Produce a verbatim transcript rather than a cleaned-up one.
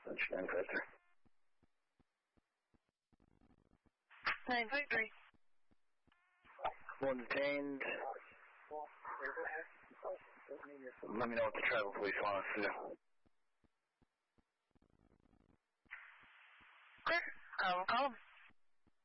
nine five three. nine five three. One detained. Let me know what the travel police want us to do. Clear. I will call them.